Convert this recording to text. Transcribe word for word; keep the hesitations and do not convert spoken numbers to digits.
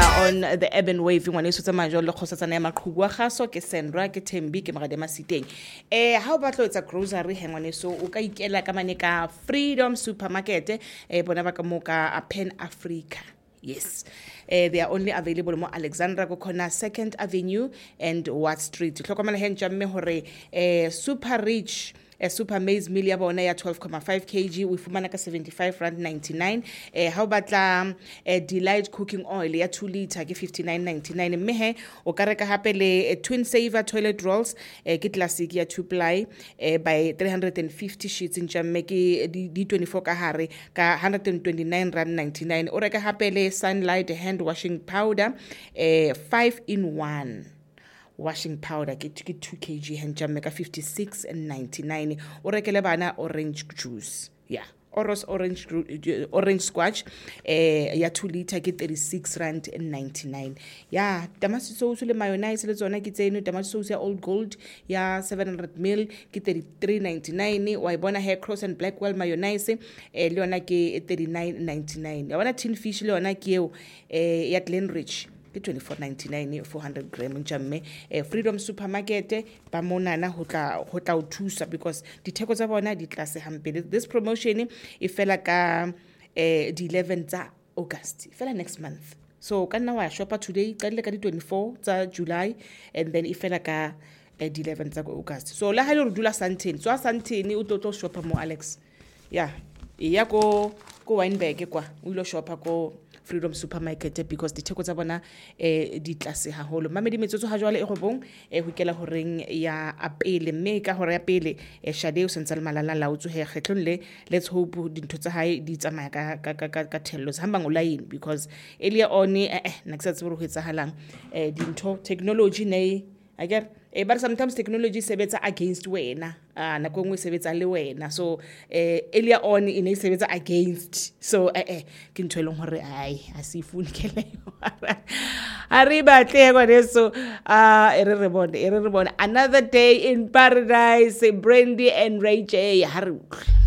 on the urban wave ngwaneso tsa majolo le kgosatsana ya maqhubu wa gaso ke Sandra ke Thembi ke Magade Masiteng. Eh ha o batla etsa grocery he ngwaneso o ka ikela ka mane ka Freedom Supermarket eh bona ba ka mo ka Pan Africa. Yes. Uh, they are only available mo Alexandra Gokona Second Avenue and Watt Street. Tlhokomela he njamme hore eh Super Rich a super maize meal ya bona ya twelve point five kilograms we fumana ka seventy-five rand ninety-nine. Eh ha o batla eh, Delight cooking oil ya two litre ke fifty-nine ninety-nine. Mme he o ka reka hape le eh, Twin Saver toilet rolls eh, ke classic ya two ply eh, by three hundred fifty sheets njamme ke di twenty-four ka hare ka one hundred twenty-nine rand ninety-nine. O reka hape le Sunlight hand washing powder eh, five in one washing powder ke two kilograms hand jam ka fifty-six ninety-nine. O rekele bana orange juice, yeah, Oros orange orange squash eh ya two litre ke thirty-six rand ninety-nine. Yeah, tamati sauce le mayonnaise le tsona ke tseno. Tamati sauce ya Old Gold ya seven hundred milliliters ke thirty-three ninety-nine. Wa ibona Hair Cross and Blackwell mayonnaise eh le yona ke thirty-nine ninety-nine. Ya bona tin fish le yona ke eo eh ya Glenrich twenty-four ninety-nine four hundred gram njamme. eh, Freedom Supermarket ba monana ho tla ho tla o thusa because ditheko tsa bona di tlase hampe. This promotion e fela ka eh, di eleven tsa August, fela next month. So ka nna wa shopa today qadile ka di twenty-four tsa July and then e fela ka eh, di eleven tsa August. So la ha le dula Sandton, so Sandton o tlo tlo shopa mo Alex, yeah, ya ko ko Wynberg kwa o lo shopa ko Freedom Supermarket because the theko tsa bona eh di tlase haholo. Mamedi metsotso ha jwale e go bong e ho kela horeng ya apele mme ka hore ya pele e Shadeo sentsal malala la utsu he kgetlong le let's hope dintho tsa hae di tsamaya ka ka ka ka thello se hamba ngoline because earlier on eh eh naksatse bo ho etsahalang eh dintho technology nei I get eh, but sometimes technology sebetsa against wena ah nako ngwe sebetsa le wena so eh earlier on ine sebetsa against so eh eh ke ntho eleng hore ai asifuni kele ari batle gone so ah ere re bone ere re bone another day in paradise. Brandy and Ray J hari